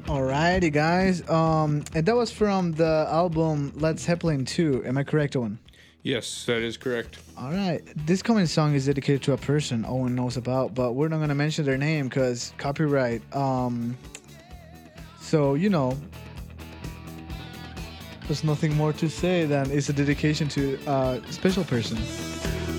Alrighty, guys. And that was from the album Led Zeppelin 2. Am I correct, Owen? Yes, that is correct. All right. This coming song is dedicated to a person Owen knows about, but we're not gonna mention their name because copyright. So there's nothing more to say than it's a dedication to a special person.